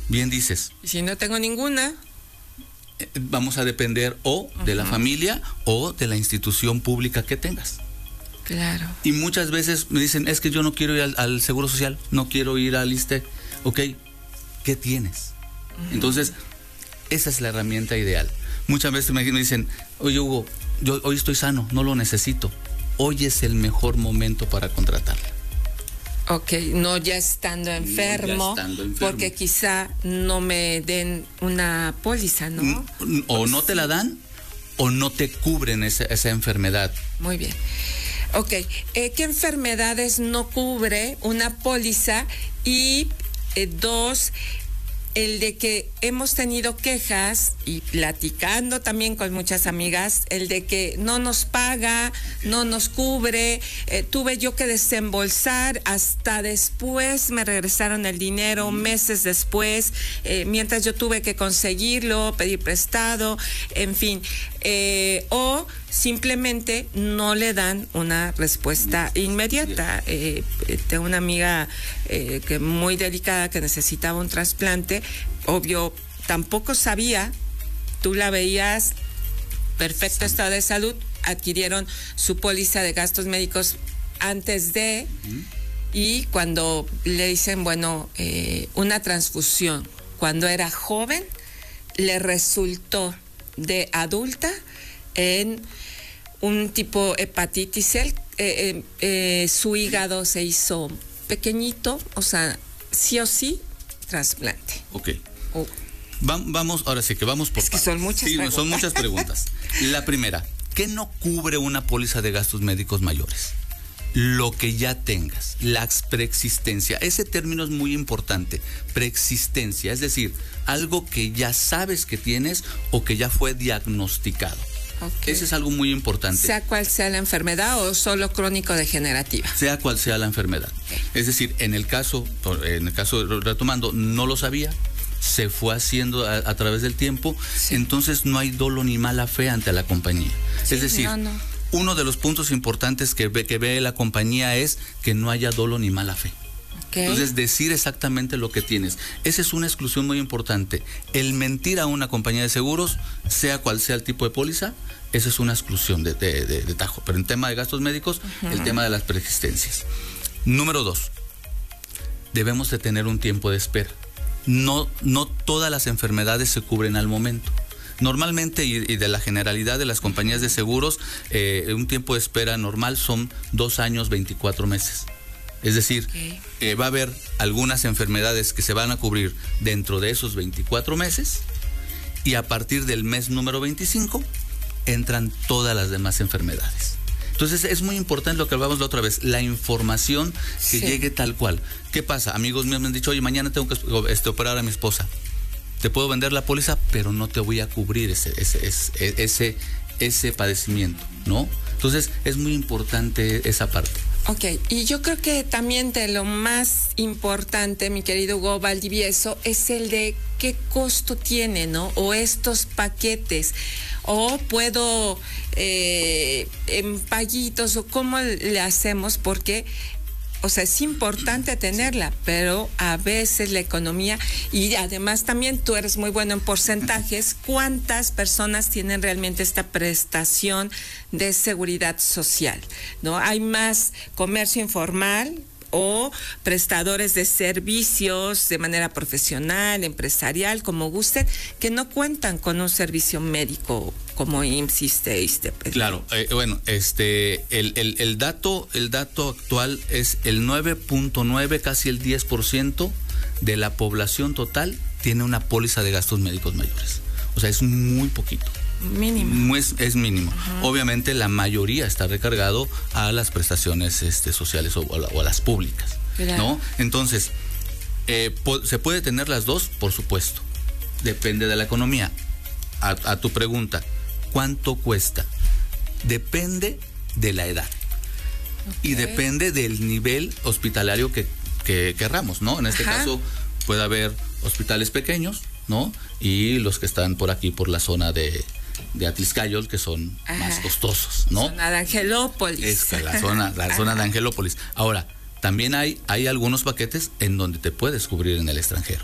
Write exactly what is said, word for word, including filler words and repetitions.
bien dices. Y si no tengo ninguna, eh, vamos a depender o uh-huh. de la familia o de la institución pública que tengas. Claro. Y muchas veces me dicen, es que yo no quiero ir al, al Seguro Social, no quiero ir al ISSSTE. Ok, ¿qué tienes? Uh-huh. Entonces, esa es la herramienta ideal. Muchas veces me dicen, oye Hugo, yo hoy estoy sano, no lo necesito. Hoy es el mejor momento para contratarla. Ok, no ya estando enfermo, no ya estando enfermo. Porque quizá no me den una póliza, ¿no? O no te la dan o no te cubren esa, esa enfermedad. Muy bien. Ok, eh, ¿qué enfermedades no cubre una póliza? Y eh, dos, el de que hemos tenido quejas y platicando también con muchas amigas, el de que no nos paga, no nos cubre, eh, tuve yo que desembolsar, hasta después me regresaron el dinero, meses después, eh, mientras yo tuve que conseguirlo, pedir prestado, en fin, eh, o simplemente no le dan una respuesta inmediata. Eh, tengo una amiga eh, que muy delicada que necesitaba un trasplante, obvio, tampoco sabía, tú la veías, perfecto estado de salud, adquirieron su póliza de gastos médicos antes de, uh-huh. y cuando le dicen, bueno, eh, una transfusión, cuando era joven, le resultó de adulta en un tipo hepatitis C, eh, eh, eh, su hígado se hizo pequeñito, o sea, sí o sí, trasplante. Ok. Oh. Va, vamos, ahora sí que vamos por Es que son muchas sí, preguntas. son muchas preguntas. La primera, ¿qué no cubre una póliza de gastos médicos mayores? Lo que ya tengas, la preexistencia. Ese término es muy importante, preexistencia, es decir, algo que ya sabes que tienes o que ya fue diagnosticado. Okay. Ese es algo muy importante. Sea cual sea la enfermedad o solo crónico-degenerativa. Sea cual sea la enfermedad. Okay. Es decir, en el caso, en el caso retomando, no lo sabía, se fue haciendo a, a través del tiempo, sí. Entonces no hay dolo ni mala fe ante la compañía. Sí, es decir, no, no. uno de los puntos importantes que ve, que ve la compañía es que no haya dolo ni mala fe. Okay. Entonces, decir exactamente lo que tienes. Esa es una exclusión muy importante. El mentir a una compañía de seguros, sea cual sea el tipo de póliza, esa es una exclusión de, de, de, de tajo. Pero en tema de gastos médicos, uh-huh. el tema de las preexistencias. Número dos, debemos de tener un tiempo de espera. No, no todas las enfermedades se cubren al momento. Normalmente, y, y de la generalidad de las compañías de seguros, eh, un tiempo de espera normal son dos años, veinticuatro meses. Es decir, okay. eh, va a haber algunas enfermedades que se van a cubrir dentro de esos veinticuatro meses, y a partir del mes número veinticinco entran todas las demás enfermedades. Entonces es muy importante lo que hablamos la otra vez, la información que sí. llegue tal cual. ¿Qué pasa? Amigos míos me han dicho, oye, mañana tengo que este, operar a mi esposa. Te puedo vender la póliza, pero no te voy a cubrir ese, ese, ese, ese, ese padecimiento, ¿no? Entonces es muy importante esa parte. Ok, y yo creo que también de lo más importante, mi querido Hugo Valdivieso, es el de qué costo tiene, ¿no? O estos paquetes, o puedo eh, en paguitos, o cómo le hacemos, porque, o sea, es importante tenerla, pero a veces la economía, y además también tú eres muy bueno en porcentajes, ¿cuántas personas tienen realmente esta prestación de seguridad social? ¿No? Hay más comercio informal o prestadores de servicios de manera profesional, empresarial, como gusten, que no cuentan con un servicio médico como I M S S, ISSSTE, ISSSTE. Claro, eh, bueno, este, el, el, el dato, el dato actual es el nueve punto nueve, casi el diez por ciento de la población total tiene una póliza de gastos médicos mayores. O sea, es muy poquito. Mínimo. Es, es mínimo. Uh-huh. Obviamente la mayoría está recargado a las prestaciones este, sociales o, o, a, o a las públicas, claro. ¿no? Entonces, eh, po- ¿se puede tener las dos? Por supuesto. Depende de la economía. A, a tu pregunta, ¿cuánto cuesta? Depende de la edad. Okay. Y depende del nivel hospitalario que, que querramos, ¿no? En este Ajá. caso puede haber hospitales pequeños, ¿no? Y los que están por aquí, por la zona de, de Atlixcayol, que son Ajá. más costosos, ¿no? Zona de Angelópolis. Es la zona, la zona de Angelópolis. Ahora, también hay, hay algunos paquetes en donde te puedes cubrir en el extranjero.